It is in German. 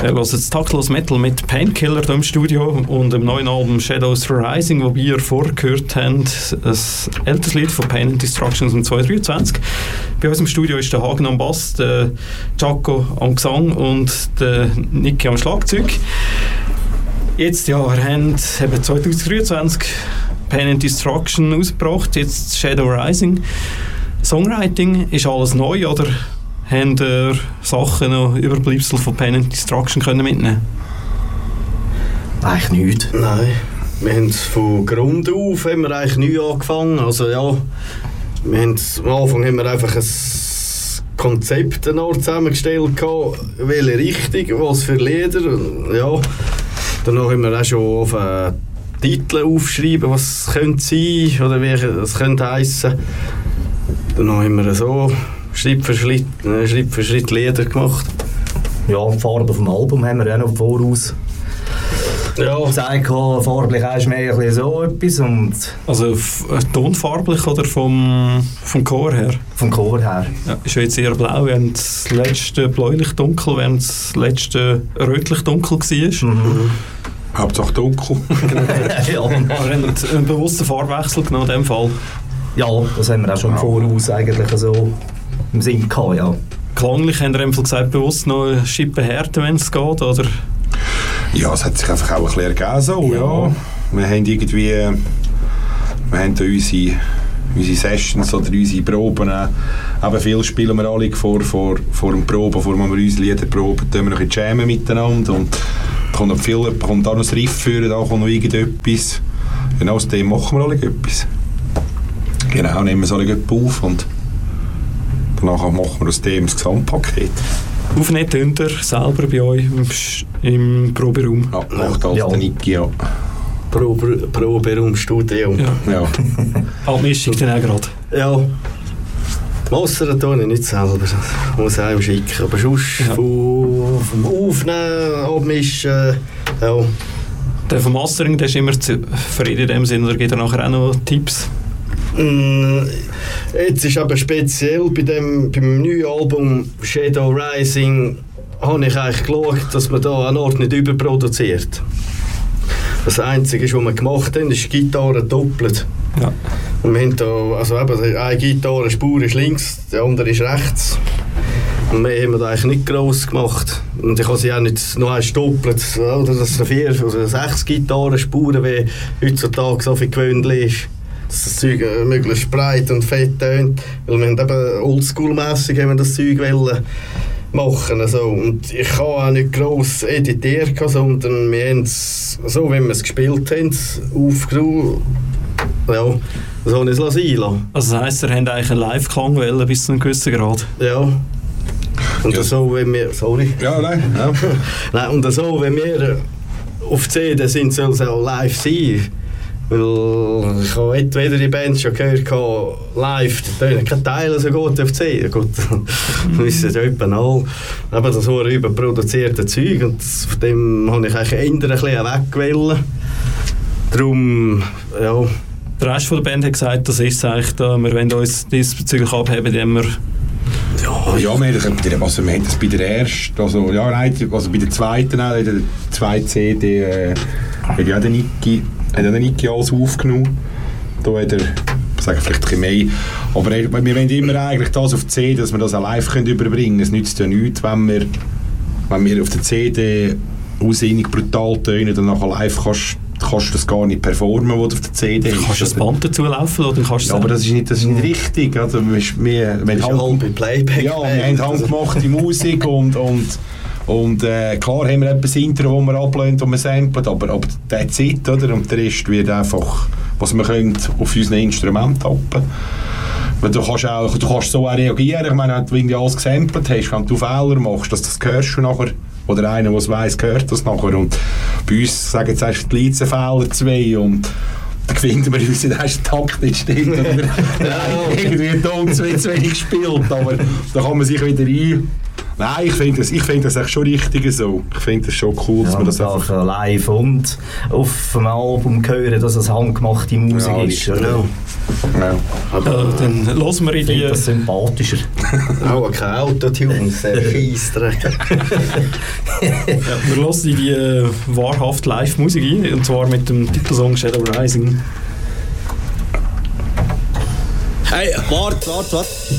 hört jetzt Taktlos Metal mit Painkiller hier im Studio und dem neuen Album Shadows Rising, wo wir vorgehört haben, ein älteres Lied von Pain and Destruction aus dem 2023. Bei uns im Studio ist der Hagen am Bass, der Jaco am Gesang und der Niki am Schlagzeug. Jetzt, ja, wir haben eben 2023 Pain and Destruction ausgebracht, jetzt Shadow Rising. Songwriting, ist alles neu oder haben ihr Sachen noch Überbleibsel von Pain and Destruction können mitnehmen? Eigentlich nichts. Nein, wir haben von Grund auf haben wir eigentlich neu angefangen. Also ja, wir haben, am Anfang haben wir einfach ein Konzept zusammengestellt, welche Richtung, was für Lieder. Ja, danach haben wir auch schon auf einen Titel aufschreiben, was es könnte sein oder wie es könnte heissen. Danach haben wir so Schritt für Schritt Lieder gemacht. Ja, die Farbe vom Album haben wir ja noch voraus. Ja. Gesagt, farblich ist mehr ein so etwas. Und also tonfarblich oder vom Chor her? Vom Chor her. Ja, ist ja jetzt eher blau, während das letzte bläulich dunkel, während das letzte rötlich dunkel war. Mhm. Hauptsache dunkel. Ja, wir haben einen bewussten Farbwechsel genommen in dem Fall. Ja, das haben wir auch schon im Voraus eigentlich so im Sinn gehabt, ja. Klanglich haben wir gesagt, bewusst noch eine Schippe härter, wenn es geht, oder? Ja, es hat sich einfach auch ein bisschen ergeben so, ja. Wir haben irgendwie, wir haben da unsere Sessions oder unsere Proben, eben viel spielen wir alle vor dem Proben, bevor wir unsere Lieder proben, tun wir noch ein jammen miteinander und da kommt auch noch das Riff führen, da kommt noch irgendetwas. Genau aus dem machen wir alle etwas. Genau, nehmen wir es alle auf und danach machen wir aus dem das Gesamtpaket. Aufnehmen tönt ihr selber bei euch im Proberaum? Ja, macht alles der Niki, ja. Proberaum, Studio. Ja. Die Mischung dann auch gerade? Ja. Die Wasser tue ich nicht selber, das muss ich auch schicken. Aber sonst vom Aufnehmen, Abmischen, ja. Der vom Mastering, der ist immer zufrieden in dem Sinne, oder gibt er nachher auch noch Tipps? Jetzt ist aber speziell beim neuen Album Shadow Rising habe ich eigentlich geschaut, dass man da an Ort nicht überproduziert. Das Einzige, was wir gemacht haben, ist die Gitarre doppelt. Ja. Und wir haben da, also eben, eine Gitarrenspur ist links, die andere ist rechts. Und mehr haben wir da eigentlich nicht gross gemacht. Und ich habe sie auch nicht noch eins doppelt, oder dass es 4 oder 6 Gitarrenspuren, wie heutzutage so viel gewöhnlich ist. Dass das Zeug möglichst breit und fett tönt. Weil wir haben eben oldschool-mässig das Zeug machen. Also. Und ich habe auch nicht gross editiert, sondern wir haben es, so wie wir es gespielt haben, aufgenommen. Ja, so habe ich es sein lassen. Also das heisst, ihr habt eigentlich einen Live-Klang bis zu einem gewissen Grad? Ja. Und ja. So, wenn wir... Sorry. Ja, nein. Ja. Nein, und so, wenn wir auf CD sind, soll es auch live sein. Weil ich habe entweder die Band schon gehört, live, da tönen keine Teile so gut auf CD. Gut, wissen ja etwa alle. Aber das war überproduzierte Zeug und von dem habe ich eigentlich ein bisschen weggewählt. Darum, ja. Der Rest der Band hat gesagt, das ist eigentlich da, wir wollen uns diesbezüglich abheben, indem wir... Ja, wir haben das bei der ersten, also bei der zweiten, der zweiten CD, hat ja der Niki alles aufgenommen. Da hat er, ich sage vielleicht ein bisschen mehr, aber wir wollen immer eigentlich das auf die CD, dass wir das auch live überbringen können. Es nützt ja nichts, wenn wir auf der CD ausinnig brutal tönen, dann nachher live kannst du das gar nicht performen, was du auf der CD ist. Kannst du das Band dazu laufen oder kannst du aber das ist nicht richtig. Also, wir haben Playback. Ja, wir haben handgemachte Musik und klar haben wir etwas Intro, das wir ablehnen, das wir samplen, aber der Zeit, oder? Und der Rest wird einfach, was wir können, auf unseren Instrument tappen. Weil du kannst so auch reagieren. Ich meine, wenn du alles gesampelt hast, wenn du Fehler machst, das hörst du nachher. Oder einer, der es weiss, hört das nachher. Und bei uns sagen jetzt erst die Leizenfehler 2 und dann finden wir uns in der ersten Takt nicht stimmt. Oder wir irgendwie einen Ton zu wenig gespielt. Aber da kann man sich wieder ein... Nein, ich finde das echt schon richtig so. Ich finde das schon cool, dass man das einfach... live und auf dem Album hören, dass es handgemachte Musik ist. Genau. Ja. Dann hören wir in Ich die... finde das sympathischer. Auch kein Autotunes, der Scheissdreck. Wir hören in die wahrhaft Live-Musik ein, und zwar mit dem Titelsong Shadow Rising. Hey, warte.